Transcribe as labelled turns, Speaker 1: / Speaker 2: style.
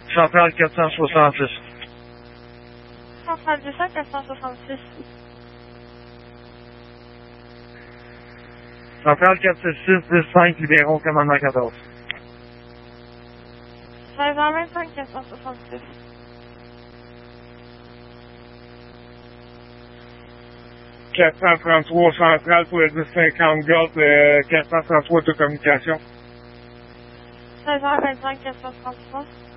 Speaker 1: Centrale 466.
Speaker 2: Centrale 200 466.
Speaker 1: Centrale 466, 15, libérons commandement 14.
Speaker 2: 16h25 466.
Speaker 1: « 433 centrale pour le 1050 Golf, 433 de communication.
Speaker 2: 16h25 433.